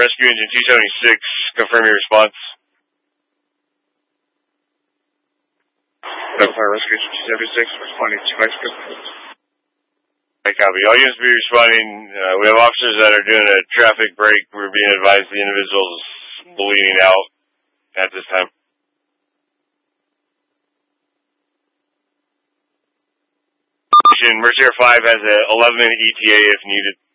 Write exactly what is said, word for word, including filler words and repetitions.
Rescue Engine two seventy-six, confirm your response. Fire Rescue Engine two seventy-six, responding to Mexico. I copy. All units be responding. Uh, we have officers that are doing a traffic break. We're being advised the individual is bleeding out at this time. Mercier five has a eleven minute E T A if needed.